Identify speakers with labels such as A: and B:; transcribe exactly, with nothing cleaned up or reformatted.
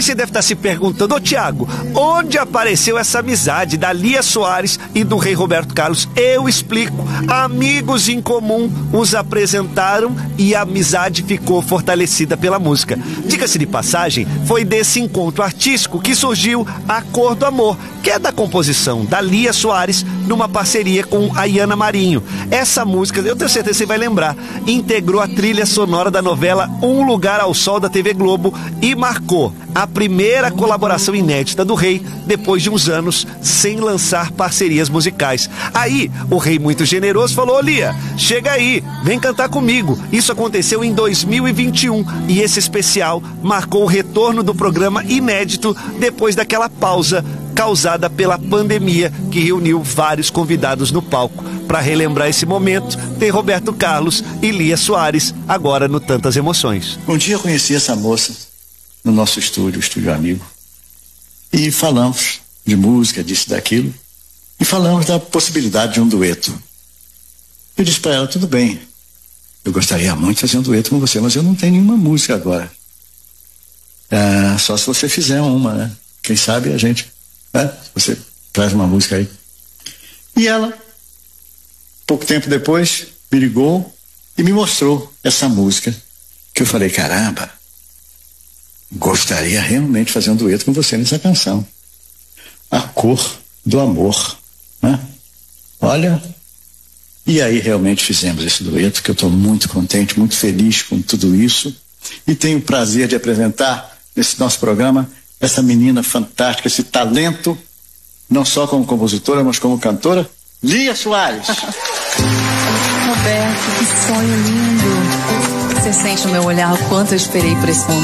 A: você deve estar se perguntando, ô Tiago, onde apareceu essa amizade da Lia Soares e do rei Roberto Carlos? Eu explico. Amigos em comum os apresentaram e a amizade ficou fortalecida pela música. Diga-se de passagem, foi desse encontro artístico que surgiu A Cor do Amor, que é da composição da Lia Soares numa parceria com a Iana Marinho. Essa música, eu tenho certeza que você vai lembrar, integrou a trilha sonora da novela Um Lugar ao Sol da T V Globo e marcou a primeira colaboração inédita do rei depois de uns anos sem lançar parcerias musicais. Aí, o rei muito generoso falou, ô Lia, chega aí, vem cantar comigo. Isso aconteceu em dois mil e vinte e um e esse especial marcou o retorno do programa inédito depois daquela pausa causada pela pandemia que reuniu vários convidados no palco. Para relembrar esse momento, tem Roberto Carlos e Lia Soares, agora no Tantas Emoções.
B: Um dia eu conheci essa moça no nosso estúdio, o Estúdio Amigo, e falamos de música, disso, daquilo, e falamos da possibilidade de um dueto. Eu disse para ela, tudo bem, eu gostaria muito de fazer um dueto com você, mas eu não tenho nenhuma música agora. Ah, só se você fizer uma, né? Quem sabe a gente, né? Você traz uma música aí. E ela, pouco tempo depois, me ligou e me mostrou essa música, que eu falei, caramba, gostaria realmente de fazer um dueto com você nessa canção. A Cor do Amor, né? Olha, e aí realmente fizemos esse dueto, que eu estou muito contente, muito feliz com tudo isso, e tenho o prazer de apresentar nesse nosso programa essa menina fantástica, esse talento, não só como compositora, mas como cantora, Lia Soares.
C: Roberto, que sonho lindo. Você sente no meu olhar o quanto eu esperei por esse momento.